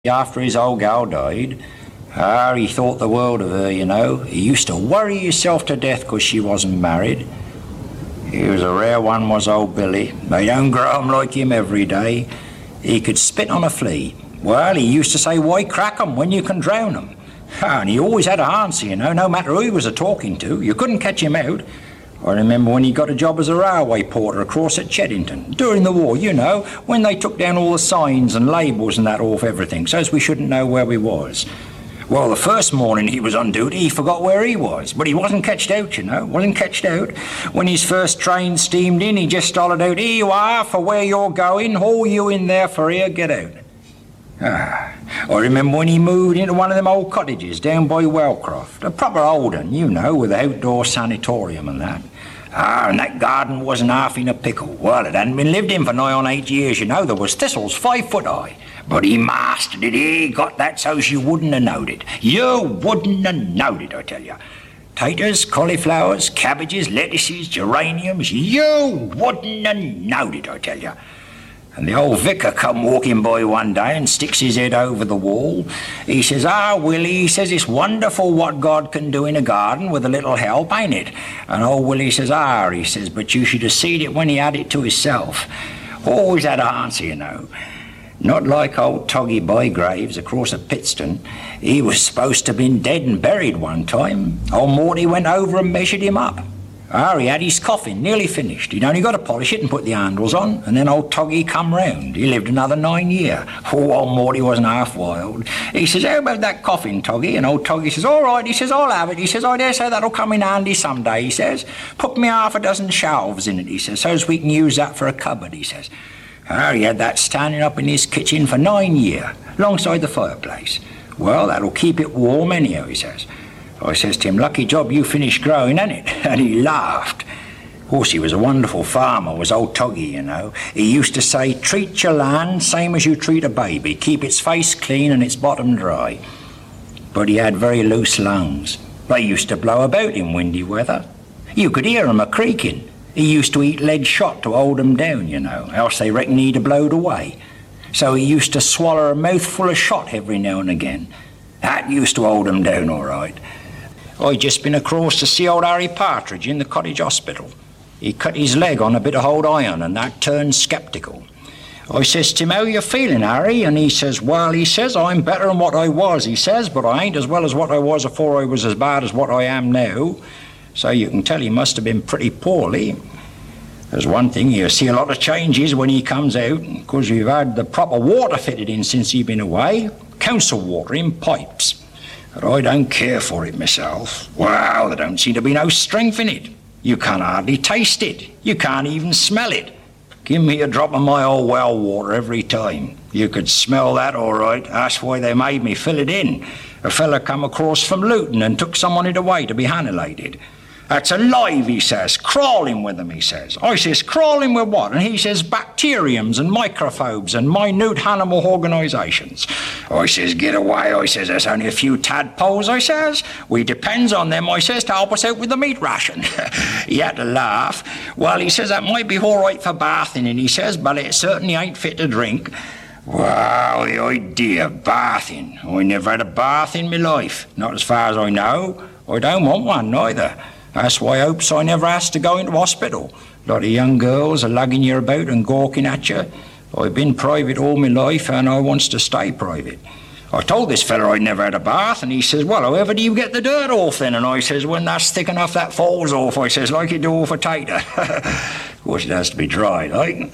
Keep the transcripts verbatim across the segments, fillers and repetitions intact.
After his old gal died, ah, he thought the world of her, you know. He used to worry himself to death because she wasn't married. He was a rare one, was old Billy. They don't grow 'em like him every day. He could spit on a flea. Well, he used to say, why crack 'em when you can drown 'em? Ah, and he always had an answer, you know, no matter who he was a-talking to. You couldn't catch him out. I remember when he got a job as a railway porter across at Cheddington, during the war, you know, when they took down all the signs and labels and that off everything, so as we shouldn't know where we was. Well, the first morning he was on duty, he forgot where he was, but he wasn't catched out, you know, wasn't catched out. When his first train steamed in, he just hollered out, here you are, for where you're going, haul you in there for here, get out. Ah, I remember when he moved into one of them old cottages down by Wellcroft, a proper old one, you know, with an outdoor sanatorium and that. Ah, and that garden wasn't half in a pickle. Well, it hadn't been lived in for nigh on eight years, you know. There was thistles five foot high. But he mastered it. He got that so's you wouldn't have knowed it. You wouldn't have knowed it, I tell you. Taters, cauliflowers, cabbages, lettuces, geraniums. You wouldn't have knowed it, I tell you. And the old vicar come walking by one day and sticks his head over the wall. He says, ah, Willie, he says, it's wonderful what God can do in a garden with a little help, ain't it? And old Willie says, ah, he says, but you should have seen it when he had it to himself. Always had an answer, you know. Not like old Toggy Bygraves across at Pittston. He was supposed to have been dead and buried one time. Old Morty went over and measured him up. Ah, he had his coffin nearly finished. He'd only got to polish it and put the handles on, and then old Toggy come round. He lived another nine year. Oh, old Morty wasn't half wild. He says, how about that coffin, Toggy? And old Toggy says, all right. He says, I'll have it. He says, I dare say that'll come in handy some day, he says. Put me half a dozen shelves in it, he says, so as we can use that for a cupboard, he says. Ah, he had that standing up in his kitchen for nine year, alongside the fireplace. Well, that'll keep it warm anyhow, he says. I says to him, lucky job you finished growing, ain't it? And he laughed. Of course, he was a wonderful farmer, was old Toggy, you know. He used to say, treat your land same as you treat a baby. Keep its face clean and its bottom dry. But he had very loose lungs. They used to blow about in windy weather. You could hear 'em a-creaking. He used to eat lead shot to hold 'em down, you know, else they reckoned he'd have blowed away. So he used to swallow a mouthful of shot every now and again. That used to hold 'em down all right. I just been across to see old Harry Partridge in the cottage hospital. He cut his leg on a bit of old iron and that turned sceptical. I says to him, how you feeling, Harry? And he says, well, he says, I'm better than what I was, he says, but I ain't as well as what I was afore I was as bad as what I am now. So you can tell he must have been pretty poorly. There's one thing, you see a lot of changes when he comes out, because we've had the proper water fitted in since he's been away, council water in pipes. But I don't care for it myself. Wow, there don't seem to be no strength in it. You can't hardly taste it. You can't even smell it. Give me a drop of my old well water every time. You could smell that all right. That's why they made me fill it in. A fella come across from Luton and took someone it away to be annihilated. That's alive, he says, crawling with them, he says. I says, crawling with what? And he says, bacteriums and microphobes and minute animal organisations. I says, get away, I says, there's only a few tadpoles, I says. We depends on them, I says, to help us out with the meat ration. He had to laugh. Well, he says, that might be all right for bathing in, he says, but it certainly ain't fit to drink. Wow, the idea of bathing. I never had a bath in my life, not as far as I know. I don't want one, neither. That's why I hopes I never has to go into hospital. A lot of young girls are lugging you about and gawking at you. I've been private all my life and I wants to stay private. I told this fella I'd never had a bath and he says, well, however do you get the dirt off then? And I says, when that's thick enough that falls off, I says, like you do off a tater. Of course it has to be dried, like.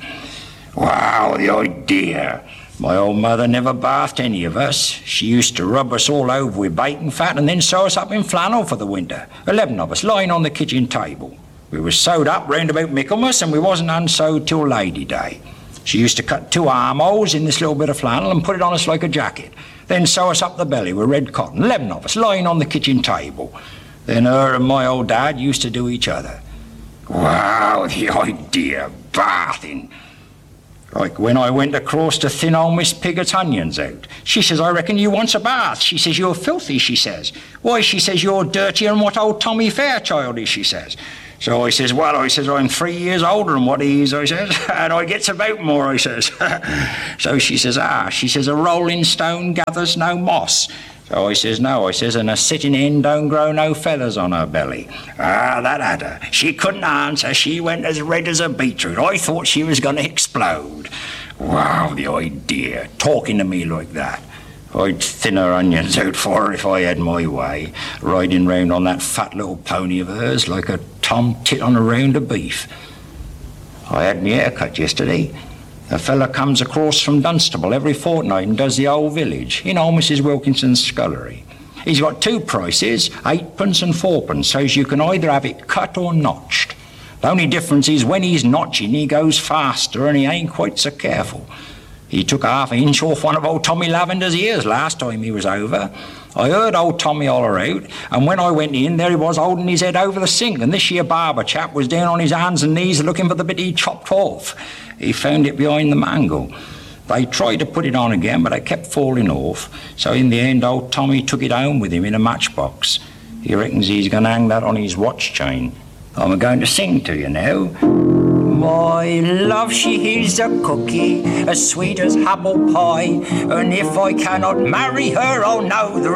Wow, the idea. My old mother never bathed any of us. She used to rub us all over with bacon fat and then sew us up in flannel for the winter. Eleven of us lying on the kitchen table. We was sewed up round about Michaelmas and we wasn't unsewed till Lady Day. She used to cut two armholes in this little bit of flannel and put it on us like a jacket. Then sew us up the belly with red cotton. Eleven of us lying on the kitchen table. Then her and my old dad used to do each other. Wow, the idea of bathing. Like when I went across to thin old Miss Pigot's onions out. She says, I reckon you wants a bath. She says, you're filthy, she says. Why, she says, you're dirtier than what old Tommy Fairchild is, she says. So I says, well, I says, I'm three years older than what he is, I says, and I gets about more, I says. So she says, ah, she says, a rolling stone gathers no moss. So I says, no, I says, and a sitting hen don't grow no feathers on her belly. Ah, that had her. She couldn't answer. She went as red as a beetroot. I thought she was going to explode. Wow, the idea, talking to me like that. I'd thin her onions out for her if I had my way, riding round on that fat little pony of hers like a tom tit on a round of beef. I had my hair cut yesterday. A fella comes across from Dunstable every fortnight and does the whole village, you know, Missus Wilkinson's scullery. He's got two prices, eightpence and fourpence, so you can either have it cut or notched. The only difference is when he's notching, he goes faster and he ain't quite so careful. He took a half an inch off one of old Tommy Lavender's ears last time he was over. I heard old Tommy holler out, and when I went in, there he was holding his head over the sink, and this here barber chap was down on his hands and knees looking for the bit he chopped off. He found it behind the mangle. They tried to put it on again, but it kept falling off, so in the end old Tommy took it home with him in a matchbox. He reckons he's going to hang that on his watch chain. I'm going to sing to you now. My love, she is a cookie, as sweet as apple pie, and if I cannot marry her, oh no, there